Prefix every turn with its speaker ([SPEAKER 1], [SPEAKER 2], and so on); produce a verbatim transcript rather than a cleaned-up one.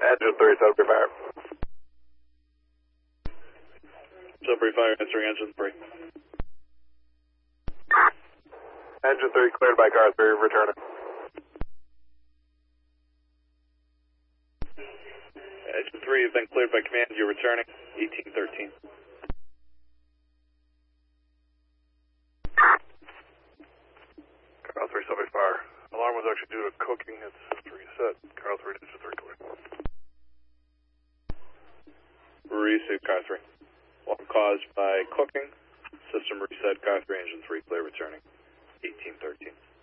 [SPEAKER 1] Engine three, Sudbury Fire.
[SPEAKER 2] Sudbury Fire answering engine three.
[SPEAKER 1] Engine three cleared by car three, returning.
[SPEAKER 2] Engine three has been cleared by command, you're returning, eighteen thirteen.
[SPEAKER 1] Car three, Sudbury Fire. Alarm was actually due to cooking, it's reset. Car three, engine three clear.
[SPEAKER 2] Reset, car three. Alarm caused by cooking, system reset, car three, engine three clear, returning, eighteen thirteen.